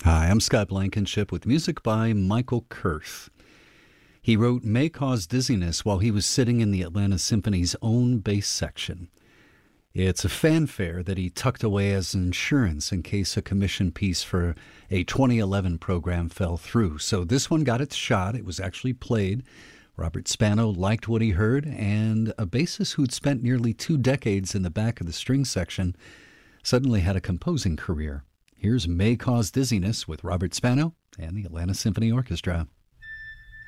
Hi, I'm Scott Blankenship with music by Michael Kurth. He wrote May Cause Dizziness while he was sitting in the Atlanta Symphony's own bass section. It's a fanfare that he tucked away as insurance in case a commission piece for a 2011 program fell through. So this one got its shot. It was actually played. Robert Spano liked what he heard, and a bassist who'd spent nearly 2 decades in the back of the string section suddenly had a composing career. Here's May Cause Dizziness with Robert Spano and the Atlanta Symphony Orchestra.